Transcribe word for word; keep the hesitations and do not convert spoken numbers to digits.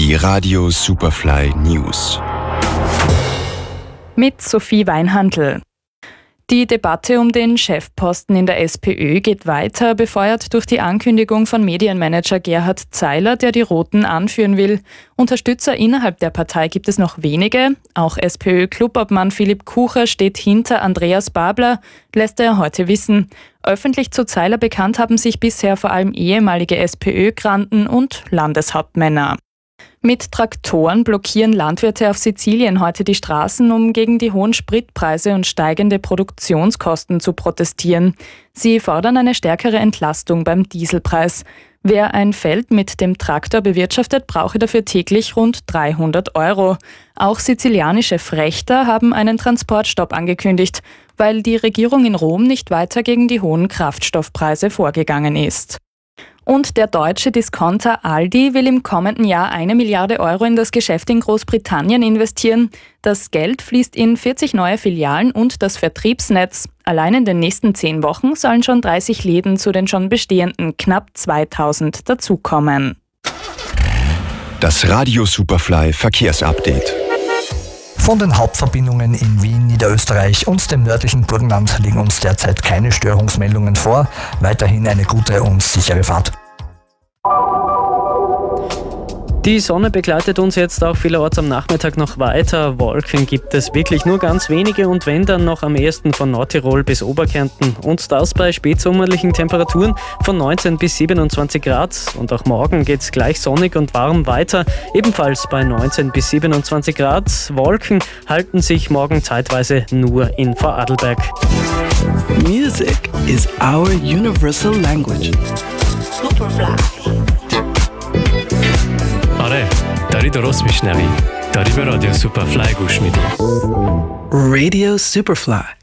Die Radio Superfly News. Mit Sophie Weinhandl. Die Debatte um den Chefposten in der SPÖ geht weiter, befeuert durch die Ankündigung von Medienmanager Gerhard Zeiler, der die Roten anführen will. Unterstützer innerhalb der Partei gibt es noch wenige. Auch SPÖ-Clubobmann Philipp Kucher steht hinter Andreas Babler, lässt er heute wissen. Öffentlich zu Zeiler bekannt haben sich bisher vor allem ehemalige SPÖ-Granden und Landeshauptmänner. Mit Traktoren blockieren Landwirte auf Sizilien heute die Straßen, um gegen die hohen Spritpreise und steigende Produktionskosten zu protestieren. Sie fordern eine stärkere Entlastung beim Dieselpreis. Wer ein Feld mit dem Traktor bewirtschaftet, brauche dafür täglich rund dreihundert Euro. Auch sizilianische Frächter haben einen Transportstopp angekündigt, weil die Regierung in Rom nicht weiter gegen die hohen Kraftstoffpreise vorgegangen ist. Und der deutsche Discounter Aldi will im kommenden Jahr eine Milliarde Euro in das Geschäft in Großbritannien investieren. Das Geld fließt in vierzig neue Filialen und das Vertriebsnetz. Allein in den nächsten zehn Wochen sollen schon dreißig Läden zu den schon bestehenden knapp zweitausend dazukommen. Das Radio Superfly Verkehrsupdate. Von den Hauptverbindungen in Wien, Niederösterreich und dem nördlichen Burgenland liegen uns derzeit keine Störungsmeldungen vor. Weiterhin eine gute und sichere Fahrt. Die Sonne begleitet uns jetzt auch vielerorts am Nachmittag noch weiter. Wolken gibt es wirklich nur ganz wenige und wenn dann noch am ehesten von Nordtirol bis Oberkärnten. Und das bei spätsommerlichen Temperaturen von neunzehn bis siebenundzwanzig Grad. Und auch morgen geht es gleich sonnig und warm weiter, ebenfalls bei neunzehn bis siebenundzwanzig Grad. Wolken halten sich morgen zeitweise nur in Vorarlberg. Music is our universal language. Superfly. آره داری درست میشنوی داری به رادیو سوپرفلای گوش میدی Radio Superfly.